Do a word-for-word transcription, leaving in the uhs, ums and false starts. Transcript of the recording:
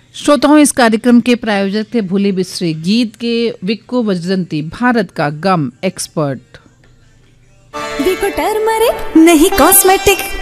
श्रोताओं, इस कार्यक्रम के प्रायोजक थे भूले बिसरे गीत के विक्को वजंती, भारत का गम एक्सपर्ट। विको टर्मरिक नहीं कॉस्मेटिक।